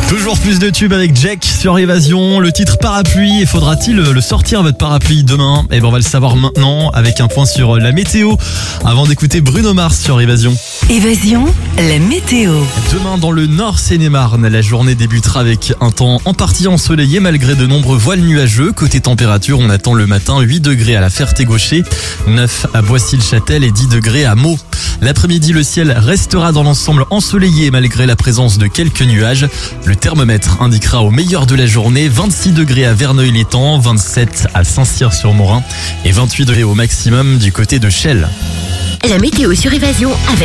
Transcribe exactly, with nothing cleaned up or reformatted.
Toujours plus de tubes avec Jack sur Évasion. Le titre Parapluie, et faudra-t-il le sortir votre parapluie demain? Eh ben on va le savoir maintenant avec un point sur la météo avant d'écouter Bruno Mars sur Évasion. Évasion, la météo. Demain dans le Nord Seine-et-Marne, la journée débutera avec un temps en partie ensoleillé malgré de nombreux voiles nuageux. Côté température, on attend le matin huit degrés à la Ferté-Gaucher, neuf à Boissy-le-Châtel et dix degrés à Meaux. L'après-midi, le ciel restera dans l'ensemble ensoleillé malgré la présence de quelques nuages. Le thermomètre indiquera au meilleur de la journée vingt-six degrés à Verneuil-l'Étang, vingt-sept à Saint-Cyr-sur-Morin et vingt-huit degrés au maximum du côté de Chelles. La météo sur Évasion avec